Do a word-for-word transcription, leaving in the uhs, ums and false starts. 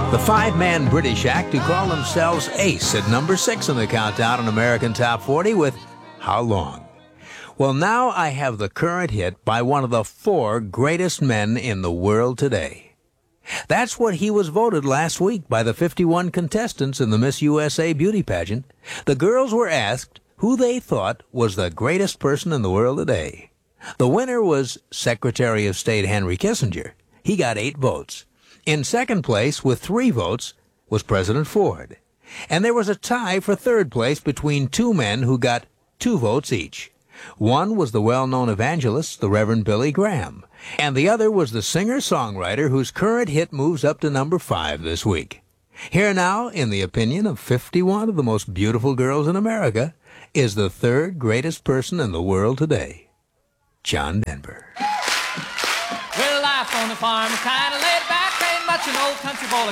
The five-man British act who call themselves Ace at number six in the countdown on American Top forty with How Long? Well, now I have the current hit by one of the four greatest men in the world today. That's what he was voted last week by the fifty-one contestants in the Miss U S A beauty pageant. The girls were asked who they thought was the greatest person in the world today. The winner was Secretary of State Henry Kissinger. He got eight votes. In second place, with three votes, was President Ford. And there was a tie for third place between two men who got two votes each. One was the well-known evangelist, the Reverend Billy Graham, and the other was the singer-songwriter whose current hit moves up to number five this week. Here now, in the opinion of fifty-one of the most beautiful girls in America, is the third greatest person in the world today, John Denver. Well, life on the farm is kind of laid back, ain't much an old country boy